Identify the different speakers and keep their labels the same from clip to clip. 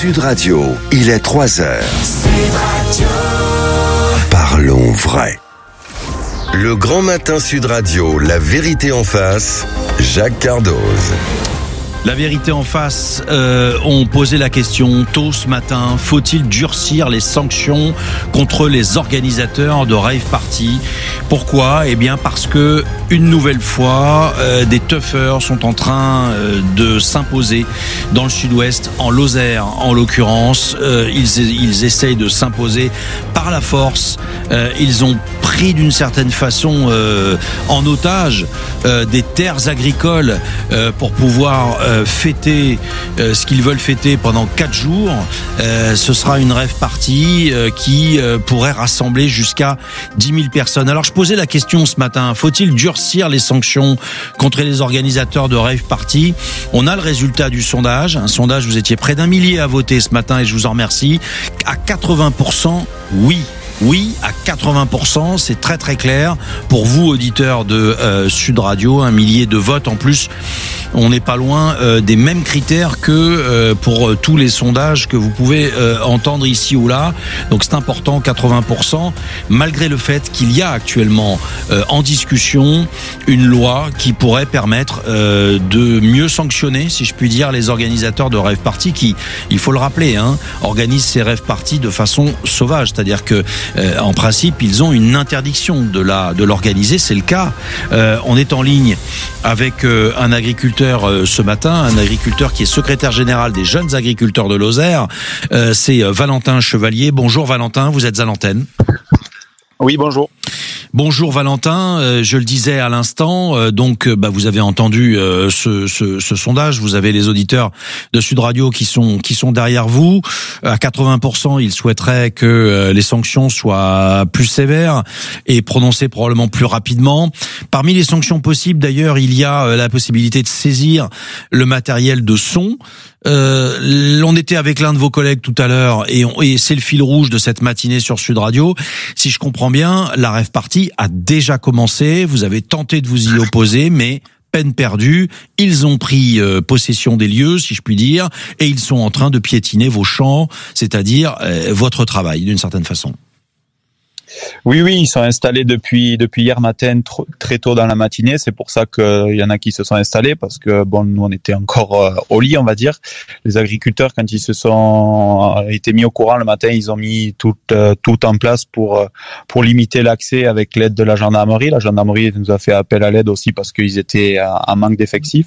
Speaker 1: Sud Radio, il est 3h. Sud Radio. Parlons vrai. Le grand matin Sud Radio, la vérité en face, Jacques Cardoz.
Speaker 2: La vérité en face, on posait la question tôt ce matin, faut-il durcir les sanctions contre les organisateurs de rave party ? Pourquoi ? Eh bien parce que une nouvelle fois, des toughers sont en train de s'imposer dans le sud-ouest, en Lozère en l'occurrence. Ils essayent de s'imposer par la force. Ils ont pris d'une certaine façon en otage des terres agricoles pour pouvoir fêter ce qu'ils veulent fêter pendant 4 jours. Ce sera une rave party qui pourrait rassembler jusqu'à 10 000 personnes. Alors je posais la question ce matin, faut-il durcir les sanctions contre les organisateurs de rave party ? On a le résultat du sondage. Un sondage, vous étiez près d'1 millier à voter ce matin et je vous en remercie. À 80%, oui. Oui, à 80%, c'est très très clair. Pour vous, auditeurs de Sud Radio, 1 millier de votes en plus. On n'est pas loin des mêmes critères que pour tous les sondages que vous pouvez entendre ici ou là. Donc c'est important, 80%, malgré le fait qu'il y a actuellement en discussion une loi qui pourrait permettre de mieux sanctionner, si je puis dire, les organisateurs de rave party qui, il faut le rappeler, organisent ces rave party de façon sauvage. C'est-à-dire que en principe, ils ont une interdiction de l'organiser. C'est le cas. On est en ligne avec un agriculteur ce matin, un agriculteur qui est secrétaire général des jeunes agriculteurs de Lozère. C'est Valentin Chevalier. Bonjour Valentin, vous êtes à l'antenne.
Speaker 3: Oui, bonjour.
Speaker 2: Bonjour Valentin, je le disais à l'instant, donc vous avez entendu ce sondage, vous avez les auditeurs de Sud Radio qui sont derrière vous. À 80%, ils souhaiteraient que les sanctions soient plus sévères et prononcées probablement plus rapidement. Parmi les sanctions possibles d'ailleurs, il y a la possibilité de saisir le matériel de son. On était avec l'un de vos collègues tout à l'heure et c'est le fil rouge de cette matinée sur Sud Radio. Si je comprends bien, la rave party a déjà commencé. Vous avez tenté de vous y opposer, mais peine perdue. Ils ont pris possession des lieux, si je puis dire, et ils sont en train de piétiner vos champs, c'est-à-dire votre travail, d'une certaine façon.
Speaker 3: Oui, ils sont installés depuis hier matin, très tôt dans la matinée. C'est pour ça qu'il y en a qui se sont installés, parce que nous on était encore au lit, on va dire. Les agriculteurs, quand ils se sont été mis au courant le matin, ils ont mis tout en place pour limiter l'accès avec l'aide de la gendarmerie. La gendarmerie nous a fait appel à l'aide aussi parce qu'ils étaient en manque d'effectifs.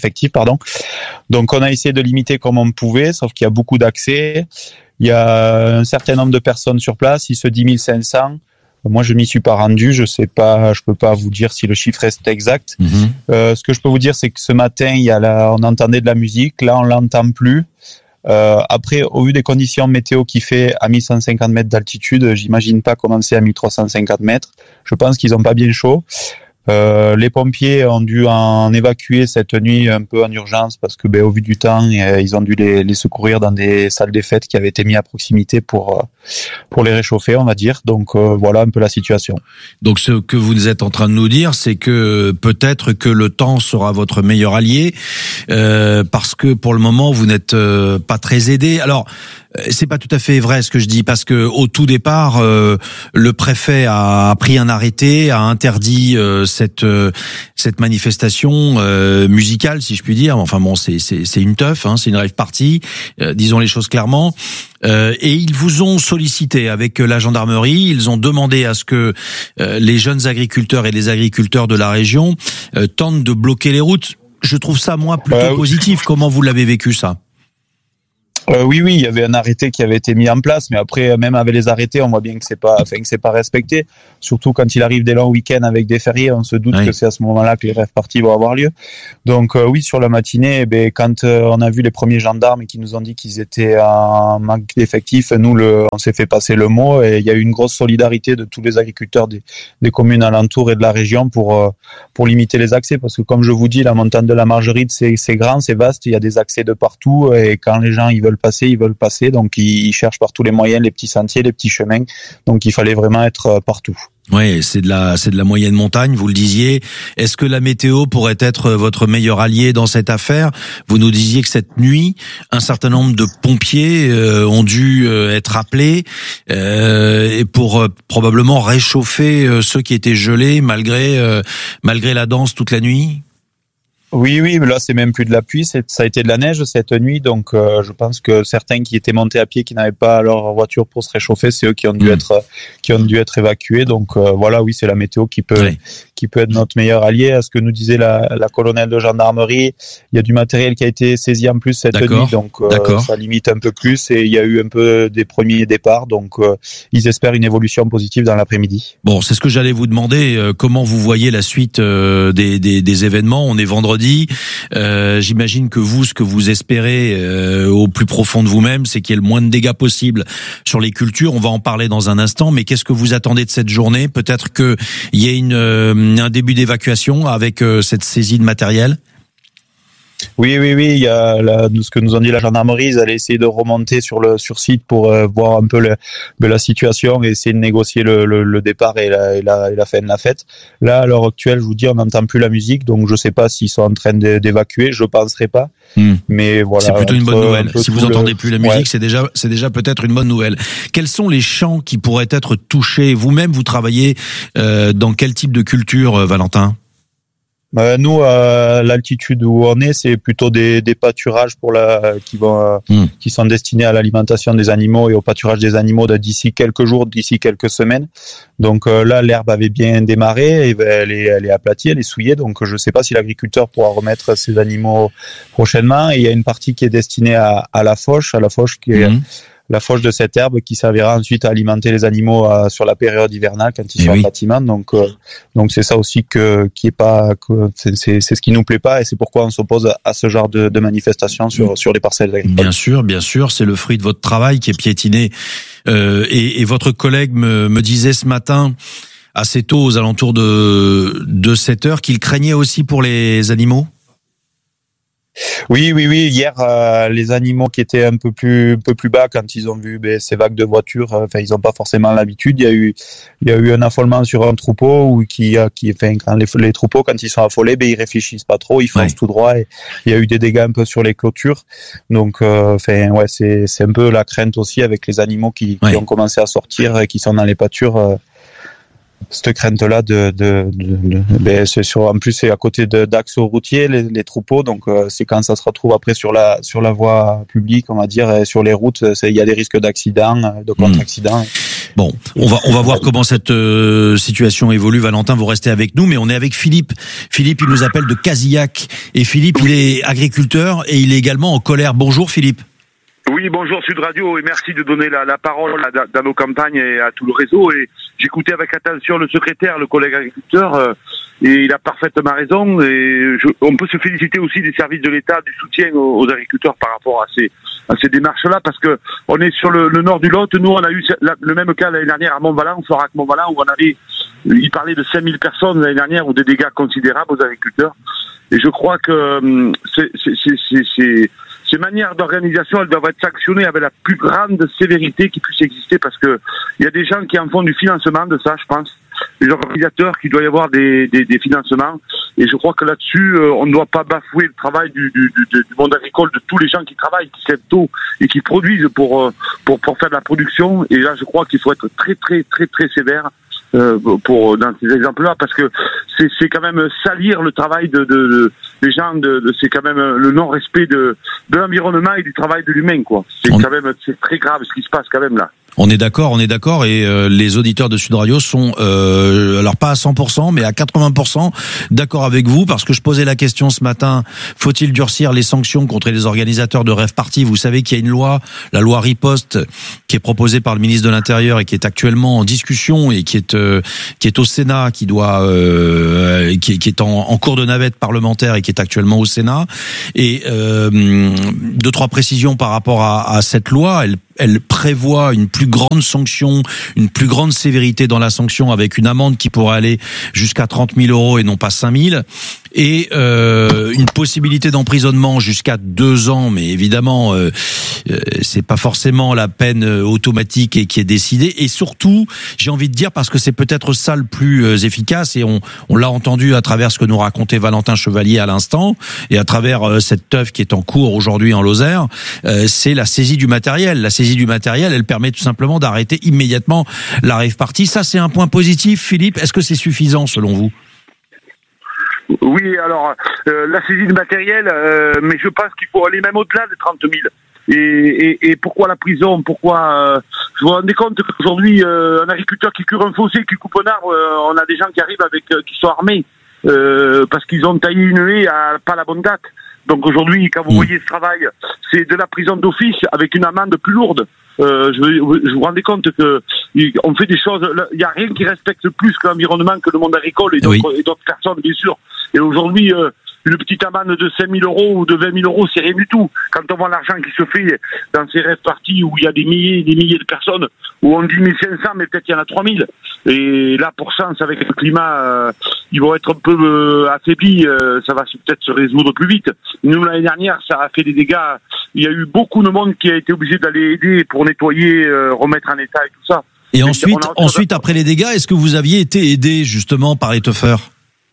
Speaker 3: Donc on a essayé de limiter comme on pouvait, sauf qu'il y a beaucoup d'accès. Il y a un certain nombre de personnes sur place, il se dit 1500. Moi, je m'y suis pas rendu, je peux pas vous dire si le chiffre est exact. Ce que je peux vous dire, c'est que ce matin, on entendait de la musique, là, on l'entend plus. Après, au vu des conditions météo qu'il fait à 1150 mètres d'altitude, j'imagine pas commencer à 1350 mètres. Je pense qu'ils ont pas bien chaud. Les pompiers ont dû en évacuer cette nuit un peu en urgence parce que au vu du temps, ils ont dû les secourir dans des salles des fêtes qui avaient été mises à proximité pour les réchauffer, on va dire. Donc voilà un peu la situation. Donc
Speaker 2: ce que vous êtes en train de nous dire, c'est que peut-être que le temps sera votre meilleur allié parce que pour le moment vous n'êtes pas très aidé. Alors c'est pas tout à fait vrai ce que je dis, parce que au tout départ, le préfet a pris un arrêté, a interdit cette manifestation musicale, si je puis dire. Enfin bon, c'est une teuf, c'est une rave party, disons les choses clairement. Et ils vous ont sollicité avec la gendarmerie. Ils ont demandé à ce que les jeunes agriculteurs et les agriculteurs de la région tentent de bloquer les routes. Je trouve ça moi plutôt positif. Comment vous l'avez vécu ça ?
Speaker 3: Oui, il y avait un arrêté qui avait été mis en place, mais après, même avec les arrêtés, on voit bien que c'est pas respecté. Surtout quand il arrive des longs week-ends avec des fériés, on se doute que c'est à ce moment-là que les rave parties vont avoir lieu. Donc oui, sur la matinée, quand on a vu les premiers gendarmes qui nous ont dit qu'ils étaient en manque d'effectifs, nous on s'est fait passer le mot et il y a eu une grosse solidarité de tous les agriculteurs des communes alentours et de la région pour limiter les accès, parce que comme je vous dis, la montagne de la Margeride, c'est grand, c'est vaste, il y a des accès de partout et quand les gens ils veulent veulent passer, donc ils cherchent par tous les moyens, les petits sentiers, les petits chemins. Donc il fallait vraiment être partout.
Speaker 2: Ouais, c'est de la moyenne montagne, vous le disiez. Est-ce que la météo pourrait être votre meilleur allié dans cette affaire? Vous nous disiez que cette nuit, un certain nombre de pompiers ont dû être appelés et pour probablement réchauffer ceux qui étaient gelés malgré la danse toute la nuit.
Speaker 3: Oui, mais là c'est même plus de la pluie, ça a été de la neige cette nuit, donc je pense que certains qui étaient montés à pied, qui n'avaient pas leur voiture pour se réchauffer, c'est eux qui ont dû être évacués. Donc voilà, oui, c'est la météo qui peut être notre meilleur allié. À ce que nous disait la colonelle de gendarmerie, il y a du matériel qui a été saisi en plus cette nuit, donc ça limite un peu plus, et il y a eu un peu des premiers départs, donc ils espèrent une évolution positive dans l'après-midi.
Speaker 2: Bon, c'est ce que j'allais vous demander, comment vous voyez la suite des événements. On est vendredi. J'imagine que vous, ce que vous espérez au plus profond de vous-même, c'est qu'il y ait le moins de dégâts possible sur les cultures. On va en parler dans un instant, mais qu'est-ce que vous attendez de cette journée? Peut-être qu'il y ait un début d'évacuation avec cette saisie de matériel?
Speaker 3: Oui, il y a ce que nous ont dit la gendarmerie, ils allaient essayer de remonter sur site pour voir un peu la situation et essayer de négocier le départ et la fin de la fête. Là, à l'heure actuelle, je vous dis, on n'entend plus la musique, donc je sais pas s'ils sont en train d'évacuer, je penserai pas. Mais voilà.
Speaker 2: C'est plutôt une bonne nouvelle. Si vous entendez plus la musique, c'est déjà peut-être une bonne nouvelle. Quels sont les champs qui pourraient être touchés? Vous-même, vous travaillez dans quel type de culture, Valentin?
Speaker 3: Nous, à l'altitude où on est, c'est plutôt des pâturages qui sont destinés à l'alimentation des animaux et au pâturage des animaux d'ici quelques jours, d'ici quelques semaines. Donc là, l'herbe avait bien démarré, et elle est aplatie, elle est souillée. Donc je ne sais pas si l'agriculteur pourra remettre ses animaux prochainement. Et il y a une partie qui est destinée à la fauche qui est la fauche de cette herbe qui servira ensuite à alimenter les animaux sur la période hivernale quand ils sont en bâtiment. Donc c'est ça aussi c'est ce qui nous plaît pas, et c'est pourquoi on s'oppose à ce genre de manifestation sur les parcelles agricoles.
Speaker 2: Bien sûr, c'est le fruit de votre travail qui est piétiné. Et votre collègue me disait ce matin, assez tôt, aux alentours de 7 heures, qu'il craignait aussi pour les animaux.
Speaker 3: Oui. Hier, les animaux qui étaient un peu plus bas, quand ils ont vu ces vagues de voitures, ils n'ont pas forcément l'habitude. Il y a eu un affolement sur un troupeau quand les troupeaux, quand ils sont affolés, ils réfléchissent pas trop, ils foncent tout droit. Et il y a eu des dégâts un peu sur les clôtures. Donc, c'est un peu la crainte aussi avec les animaux qui ont commencé à sortir et qui sont dans les pâtures. Cette crainte-là en plus c'est à côté d'axes routiers, les troupeaux, donc c'est quand ça se retrouve après sur la voie publique, on va dire, et sur les routes, il y a des risques d'accidents, de contre-accidents.
Speaker 2: Bon, on va voir comment cette situation évolue. Valentin, vous restez avec nous, mais on est avec Philippe. Philippe, il nous appelle de Casillac, et Philippe, il est agriculteur et il est également en colère. Bonjour Philippe.
Speaker 4: Oui, bonjour Sud Radio, et merci de donner la parole dans nos campagnes et à tout le réseau. Et j'écoutais avec attention le secrétaire, le collègue agriculteur, et il a parfaitement raison. Et on peut se féliciter aussi des services de l'État, du soutien aux agriculteurs par rapport à ces démarches-là, parce que on est sur le nord du Lot. Nous, on a eu le même cas l'année dernière à Montvalin, Forac-Montvalin, où il parlait de 5000 personnes l'année dernière, ou des dégâts considérables aux agriculteurs. Et je crois que ces manières d'organisation, elles doivent être sanctionnées avec la plus grande sévérité qui puisse exister, parce que il y a des gens qui en font du financement de ça, je pense. Les organisateurs, qu'il doit y avoir des financements. Et je crois que là-dessus, on ne doit pas bafouer le travail du monde agricole, de tous les gens qui travaillent, qui s'aident tôt et qui produisent pour faire de la production. Et là, je crois qu'il faut être très, très, très, très sévère dans ces exemples-là, parce que c'est quand même salir le travail des gens, c'est quand même le non-respect de l'environnement et du travail de l'humain, quoi. C'est très grave ce qui se passe quand même là.
Speaker 2: On est d'accord, et les auditeurs de Sud Radio sont, alors pas à 100%, mais à 80% d'accord avec vous, parce que je posais la question ce matin, faut-il durcir les sanctions contre les organisateurs de rave party? Vous savez qu'il y a une loi, la loi Riposte, qui est proposée par le ministre de l'Intérieur et qui est actuellement en discussion et qui est au Sénat, qui est en cours de navette parlementaire et qui est actuellement au Sénat. Et 2-3 précisions par rapport à cette loi. Elle prévoit une plus grande sanction, une plus grande sévérité dans la sanction, avec une amende qui pourrait aller jusqu'à 30 000 € et non pas 5 000. et une possibilité d'emprisonnement jusqu'à 2 ans, mais évidemment c'est pas forcément la peine automatique et qui est décidée. Et surtout, j'ai envie de dire, parce que c'est peut-être ça le plus efficace, et on l'a entendu à travers ce que nous racontait Valentin Chevalier à l'instant, et à travers cette teuf qui est en cours aujourd'hui en Lozère, c'est la saisie du matériel. La saisie du matériel, elle permet tout simplement d'arrêter immédiatement la rave party. Ça, c'est un point positif, Philippe. Est-ce que c'est suffisant selon vous ?
Speaker 4: Oui, alors la saisie de matériel, mais je pense qu'il faut aller même au-delà des 30 000. Et pourquoi la prison ? Pourquoi je vous rendez compte qu'aujourd'hui, un agriculteur qui cure un fossé, qui coupe un arbre, on a des gens qui arrivent avec qui sont armés parce qu'ils ont taillé une haie à pas la bonne date. Donc aujourd'hui, quand vous voyez ce travail, c'est de la prison d'office avec une amende plus lourde. Je vous rendez compte que on fait des choses. Il n'y a rien qui respecte plus que l'environnement que le monde agricole et d'autres personnes, bien sûr. Et aujourd'hui, une petite amende de 5 000 euros ou de 20 000 euros, c'est rien du tout. Quand on voit l'argent qui se fait dans ces rêves parties où il y a des milliers de personnes, où on dit 1500, mais peut-être il y en a 3000. Et là, pour chance, avec le climat, ils vont être un peu affaiblis. Ça va peut-être se résoudre plus vite. Nous, l'année dernière, ça a fait des dégâts. Il y a eu beaucoup de monde qui a été obligé d'aller aider pour nettoyer, remettre en état et tout ça.
Speaker 2: Et ensuite, après les dégâts, est-ce que vous aviez été aidé justement par les teufeurs ?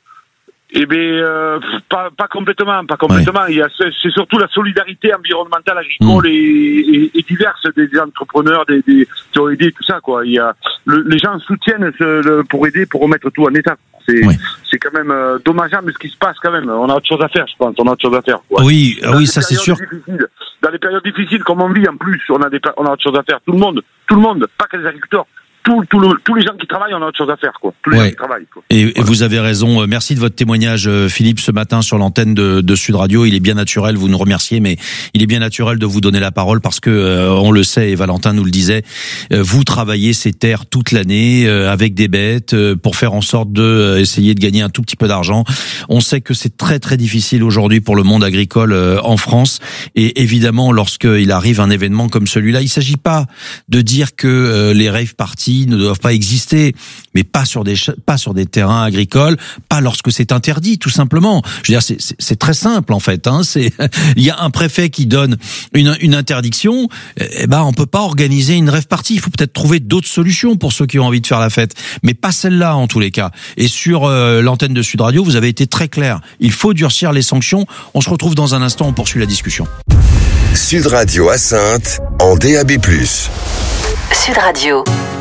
Speaker 4: Eh bien, pas complètement. Ouais. C'est surtout la solidarité environnementale, agricole et diverse des entrepreneurs, qui ont aidé tout ça, quoi. Les gens soutiennent pour aider, pour remettre tout en état. C'est quand même dommageable ce qui se passe quand même. On a autre chose à faire, je pense. Quoi.
Speaker 2: Oui, ça c'est sûr.
Speaker 4: Dans les périodes difficiles comme on vit, en plus, on a autre chose à faire. Tout le monde, pas que les agriculteurs. Tous les gens qui travaillent, on a autre chose à faire, quoi. Tous les gens qui travaillent, quoi.
Speaker 2: Et vous avez raison. Merci de votre témoignage, Philippe, ce matin sur l'antenne de Sud Radio. Il est bien naturel, vous nous remerciez, mais il est bien naturel de vous donner la parole parce que on le sait, et Valentin nous le disait, vous travaillez ces terres toute l'année avec des bêtes pour faire en sorte de essayer de gagner un tout petit peu d'argent. On sait que c'est très très difficile aujourd'hui pour le monde agricole en France, et évidemment, lorsqu'il arrive un événement comme celui-là, il s'agit pas de dire que les rave parties ne doivent pas exister, mais pas sur des terrains agricoles, pas lorsque c'est interdit, tout simplement. Je veux dire, c'est très simple en fait. Il y a un préfet qui donne une interdiction. On peut pas organiser une rave party. Il faut peut-être trouver d'autres solutions pour ceux qui ont envie de faire la fête, mais pas celle-là en tous les cas. Et sur l'antenne de Sud Radio, vous avez été très clair. Il faut durcir les sanctions. On se retrouve dans un instant. On poursuit la discussion.
Speaker 1: Sud Radio à Saintes en DAB+.
Speaker 5: Sud Radio.